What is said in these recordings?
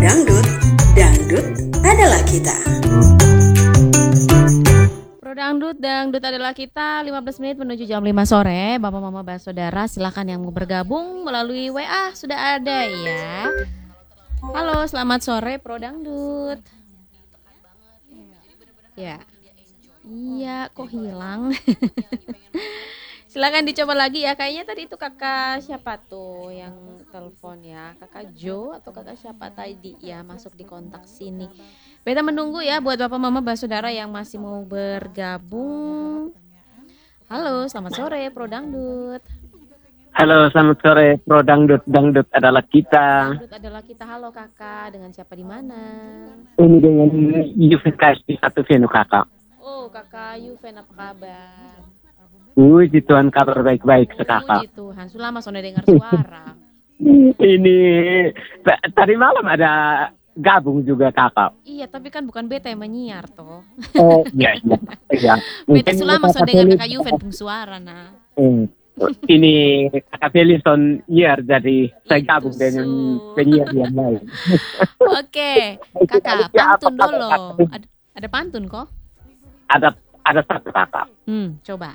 Dangdut, dangdut adalah kita. Pro Dangdut adalah kita. 15 menit menuju jam 5 sore. Bapak Mama Saudara, silakan yang mau bergabung melalui WA sudah ada ya. Halo, selamat sore Pro Dangdut. Ya. Iya, kok hilang? Silakan dicoba lagi ya. Kayaknya tadi itu kakak siapa tuh yang telepon ya? Kakak Jo atau kakak siapa tadi ya masuk di kontak sini. Beta menunggu ya buat Bapak Mama Saudara yang masih mau bergabung. Halo, selamat sore Pro Dangdut. Halo, selamat sore Pro Dangdut. Dangdut adalah kita. Dangdut adalah kita. Halo kakak, dengan siapa di mana? Ini dengan Yufin KSP 1 Venu kakak. Oh, kakak Yuven apa kabar? Puji Tuhan, kabar baik-baik sekakak. Puji Tuhan, sudah lama sudah dengar suara. Ini tadi malam ada gabung juga kakak. Iya, tapi kan bukan beta yang menyiar toh. Oh iya. Beta sudah lama sudah dengar kakak Yuven pun suara nah. Ini kakak Felison nyiar, jadi saya gabung dengan penyiar yang lain. Oke, kakak pantun dulu. Ada pantun kok? Ada satu kakak. Coba.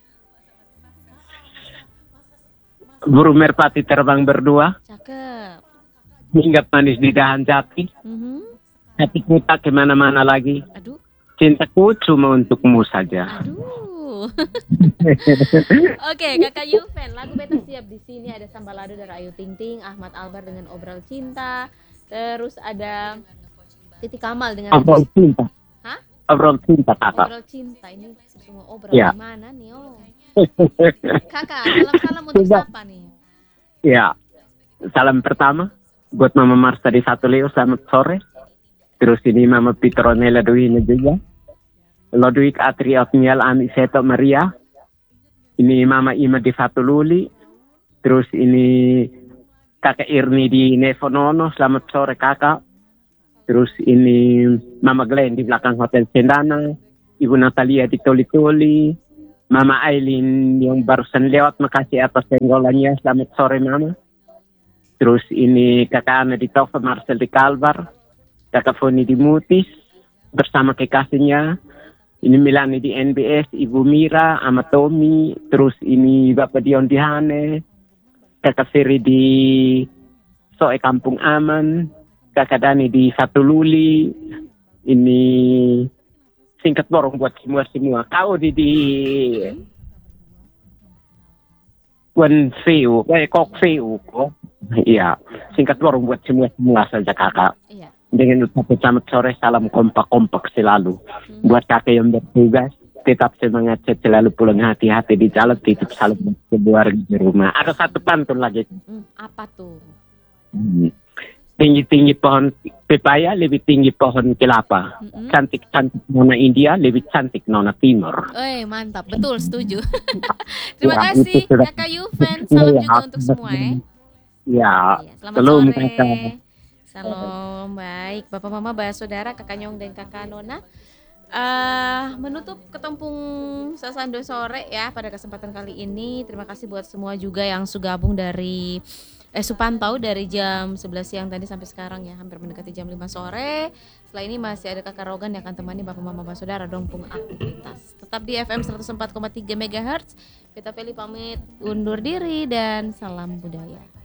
Burung merpati terbang berdua, Cakep. hinggap manis di dahan jati, hatiku tak kemana-mana lagi. Aduh. Cintaku cuma untukmu saja. Aduh. Oke, kakak Yuven, lagu beta siap di sini. Ada Sambalado dari Ayu Ting Ting, Ahmad Albar dengan Obral Cinta, terus ada Titi Kamal dengan Obrol cinta. Hah? Obrol cinta kakak. Obral Cinta. Ini semua obral Ya. gimana nih? Oh. Kakak, salam-salam untuk siapa nih? Ya, salam pertama buat Mama Marta di Satu Leo, selamat sore. Terus ini Mama Petronella Duina juga. Lodwig Atri Otniel Ami Seto Maria. Ini Mama Ima di Satu Luli. Terus ini Kakak Irni di Nevonono, selamat sore kakak. Terus ini Mama Glenn di belakang Hotel Cendana. Ibu Natalia di Toli-Toli. Mama Aileen yang barusan lewat, makasih atas senggolannya. Selamat sore Mama. Terus ini kakak Ana di Tova, Marcel di Kalbar. Kakak Foni di Mutis bersama kekasihnya. Ini Milani di NBS, Ibu Mira, Ama Tommy. Terus ini Bapak Dion di Hane. Kakak Ferry di Soe Kampung Aman. Kakak Dani di Satu Luli. Ini singkat borong buat semua. Kau di Wan Feu, Kok Feu kok. Iya, singkat borong buat semua saja kakak. Iya. Dengan ucapan selamat sore, salam kompak-kompak selalu. Buat kakak yang bertugas, tetap semangat, selalu pulang hati-hati di jalan, titip salam buat keluarga di rumah. Ada satu pantun lagi. Apa tuh? Tinggi-tinggi pohon pepaya, lebih tinggi pohon kelapa. Cantik-cantik nona India, lebih cantik nona Timur. Mantap, betul, setuju. Terima kasih kakak Yuven. Salam juga untuk semua ya. Ya, Selamat salam sore. kakak. Salam, baik Bapak Mama Saudara, kakak Nyong dan kakak Nona. Menutup ketempung Sasando sore ya pada kesempatan kali ini. Terima kasih buat semua juga yang sudah gabung dari Supantau dari jam 11 siang tadi sampai sekarang ya, hampir mendekati jam 5 sore. Setelah ini masih ada kakak Rogan yang akan temani Bapak Mama Saudara dongpung aktivitas. Tetap di FM 104,3 MHz. Kita Feli pamit undur diri dan salam budaya.